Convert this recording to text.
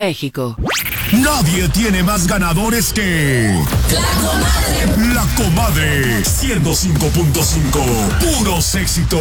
México. Nadie tiene más ganadores que... La Comadre. La Comadre. 105.5. Puros éxitos.